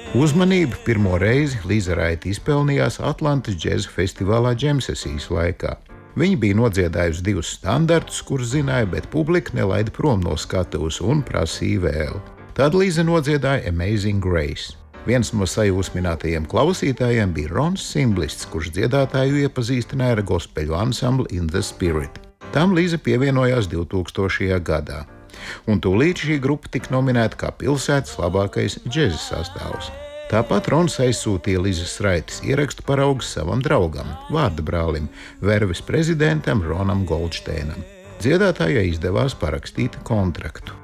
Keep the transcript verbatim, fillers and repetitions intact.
Uzmanību pirmo reizi Līza Raita izpelnījās Atlantas džēza festivālā džemsesijas laikā. Viņa bija nodziedājusi divus standartus, kurus zināja, bet publika nelaida prom no skatuves un prasīja vēl. Tad Līza nodziedāja Amazing Grace. Viens no sajūsminātajiem klausītājiem bija Rons Simblists, kurš dziedātāju iepazīstināja ar gospeļu ansambli In the Spirit. Tam Līza pievienojās divtūkstošajā gadā. Un tūlīt šī grupa tika nominēta kā pilsētas labākais džēza sastāvs. Tāpat Rons aizsūtīja Līzas Raitas ierakstu paraugu savam draugam, vārda brālim, Verves prezidentam Ronam Goldšteinam. Dziedātājai izdevās parakstīt kontraktu.